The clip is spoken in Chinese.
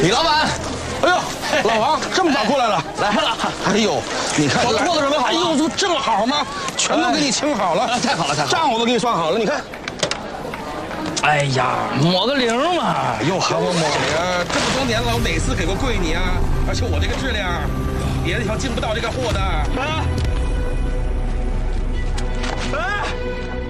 李老板， 哎呦，老王这么早过来了， 来了。 哎呦，你看我的货都准备好了。 哎呦，正好嘛，全都给你清好了。 太好了，太好了。 账我都给你算好了，你看。 哎呀，抹个零嘛。 又喊我抹零，这么多年了，我哪次给过跪你啊？而且我这个质量，别的地方进不到这个货的。哎，